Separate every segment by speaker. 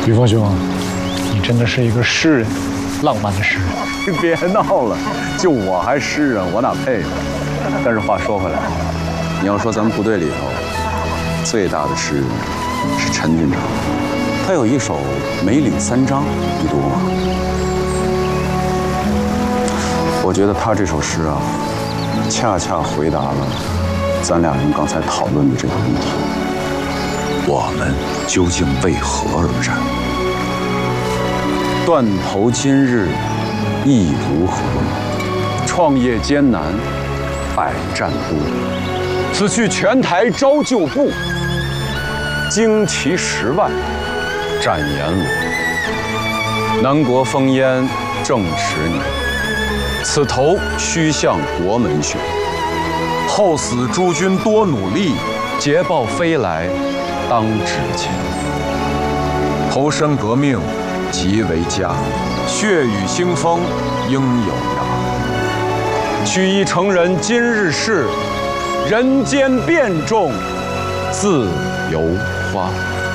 Speaker 1: 雨峰兄，你真的是一个诗人，浪漫的诗人。
Speaker 2: 你别闹了，就我还诗人，我哪配呢？但是话说回来，你要说咱们部队里头最大的诗人是陈军长，他有一首《梅岭三章》，你读过吗？我觉得他这首诗啊，恰恰回答了咱俩人刚才讨论的这个问题：我们究竟为何而战？断头今日意如何？创业艰难，百战多。此去全台招旧部，旌旗10万，战阎罗。南国烽烟正10年，此头须向国门选。后死诸君多努力，捷报飞来当值钱。投身革命即为家，血雨腥风应有涯。取义成人今日事，人间变种自由花。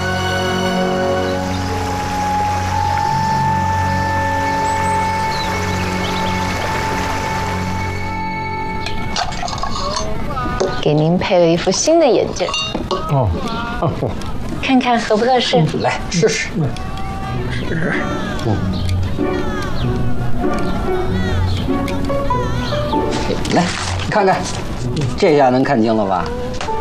Speaker 3: 给您配了一副新的眼镜。
Speaker 1: 哦，
Speaker 3: 看看合不合适？
Speaker 4: 来试试。试试。来，看看，这下能看清了吧？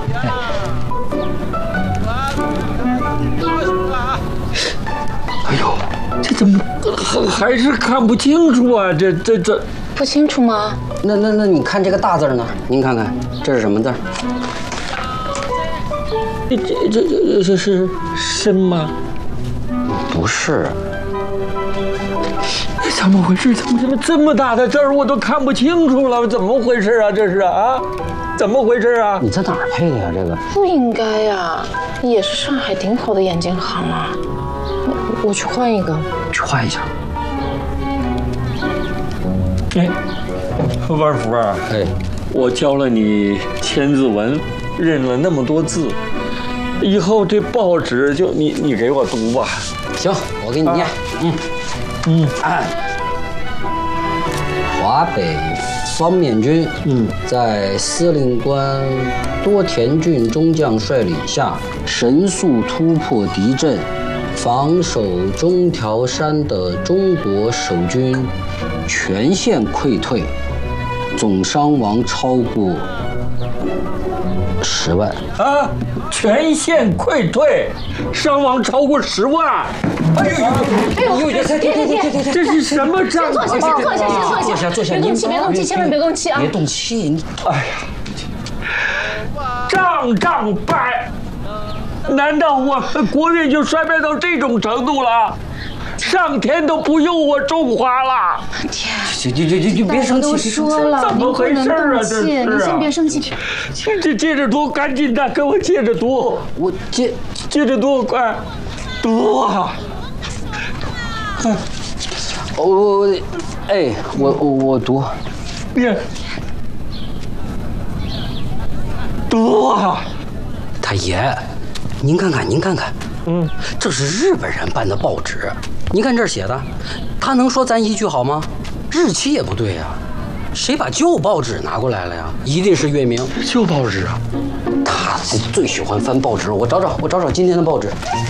Speaker 5: 哎呦，这怎么还是看不清楚啊？这
Speaker 3: 不清楚吗？
Speaker 4: 那你看这个大字呢？您看看这是什么字？
Speaker 5: 这是申吗？
Speaker 4: 不是。
Speaker 5: 怎么回事？怎么这么大的字儿我都看不清楚了？怎么回事啊？这是啊？怎么回事啊？
Speaker 4: 你在哪儿配的呀？这个
Speaker 3: 不应该呀，也是上海顶好的眼镜行啊。我去换一个。
Speaker 4: 去换一下。
Speaker 5: 哎，万福啊，
Speaker 4: 哎，
Speaker 5: 我教了你千字文，认了那么多字，以后这报纸就你给我读吧。
Speaker 4: 行，我给你念。华北方面军在司令官多田骏中将率领下，神速突破敌阵，防守中条山的中国守军全线溃退，总伤亡超过10万。
Speaker 5: 啊！全线溃退，伤亡超过10万。哎呦！这是什么仗？
Speaker 3: 坐下，坐下。别动气，千万别动气啊！
Speaker 4: 别动气！
Speaker 5: 哎呀，仗败，难道我们国运就衰败到这种程度了？上天都不用我中华了！
Speaker 3: 天，
Speaker 4: 就别生气！
Speaker 3: 都说了，
Speaker 5: 怎么回事啊？这是！
Speaker 3: 你先别生气。
Speaker 5: 这接着读，赶紧的，给我接着读。
Speaker 4: 我接
Speaker 5: 着读，快读啊！
Speaker 4: 我读。
Speaker 5: 别读啊！
Speaker 4: 太爷，您看看，这是日本人办的报纸，您看这儿写的，他能说咱一句好吗？日期也不对呀，谁把旧报纸拿过来了呀？一定是月明。
Speaker 5: 旧报纸啊！
Speaker 4: 他最喜欢翻报纸，我找找今天的报纸。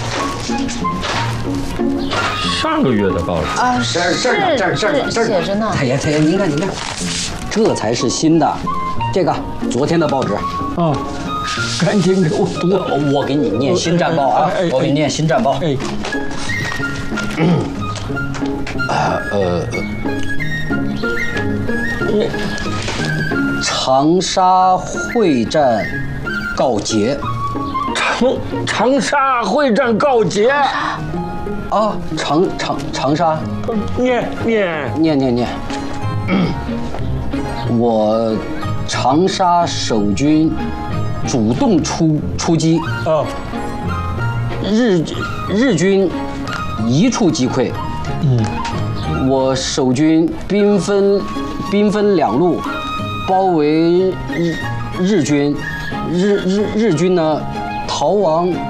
Speaker 5: 上个月的报纸
Speaker 3: 啊，
Speaker 4: 这儿
Speaker 3: 写着呢。
Speaker 4: 太爷，您看，这才是新的，这个昨天的报纸。
Speaker 5: 啊，赶紧给我读。
Speaker 4: 我给你念新战报啊！我给你念新战报。长沙会战告捷。
Speaker 5: 长沙会战告捷。
Speaker 4: 啊，长沙。
Speaker 5: 念。
Speaker 4: 我长沙守军主动出击。
Speaker 5: 啊。
Speaker 4: 日军一触即溃。我守军兵分两路，包围日军。日军呢逃亡